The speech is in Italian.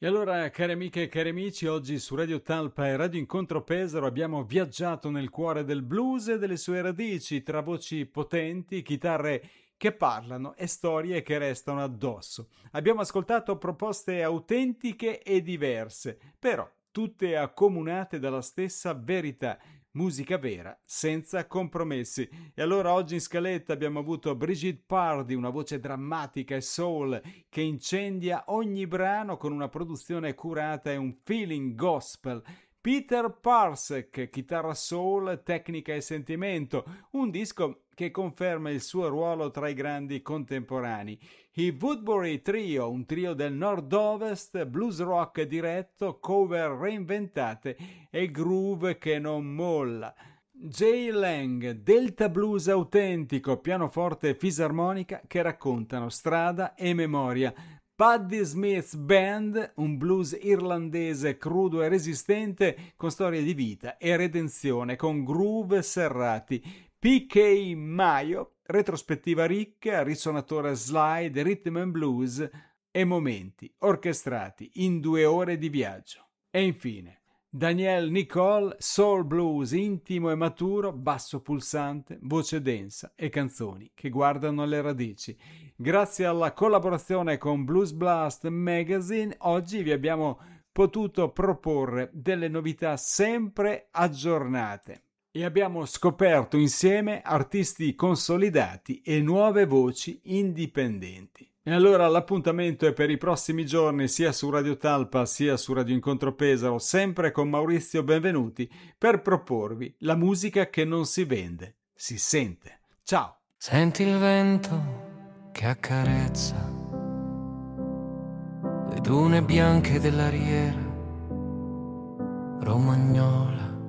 E allora, cari amiche e cari amici, oggi su Radio Talpa e Radio Incontro Pesaro abbiamo viaggiato nel cuore del blues e delle sue radici, tra voci potenti, chitarre che parlano e storie che restano addosso. Abbiamo ascoltato proposte autentiche e diverse, però tutte accomunate dalla stessa verità. Musica vera, senza compromessi. E allora oggi in scaletta abbiamo avuto Brigitte Pardy, una voce drammatica e soul che incendia ogni brano con una produzione curata e un feeling gospel. Peter Parsek, chitarra soul, tecnica e sentimento, un disco che conferma il suo ruolo tra i grandi contemporanei. I Woodbury Trio, un trio del nord-ovest, blues rock diretto, cover reinventate e groove che non molla. Jay Lang, Delta Blues autentico, pianoforte e fisarmonica che raccontano strada e memoria. Patti Smith Band, un blues irlandese crudo e resistente con storie di vita e redenzione, con groove serrati. P.K. Mayo, retrospettiva ricca, risonatore slide, rhythm and blues e momenti orchestrati in 2 ore di viaggio. E infine Danielle Nicole, soul blues intimo e maturo, basso pulsante, voce densa e canzoni che guardano le radici. Grazie alla collaborazione con Blues Blast Magazine, oggi vi abbiamo potuto proporre delle novità sempre aggiornate e abbiamo scoperto insieme artisti consolidati e nuove voci indipendenti. E allora l'appuntamento è per i prossimi giorni sia su Radio Talpa sia su Radio Incontro Pesaro, sempre con Maurizio Benvenuti, per proporvi la musica che non si vende, si sente. Ciao! Senti il vento che accarezza le dune bianche della riera romagnola.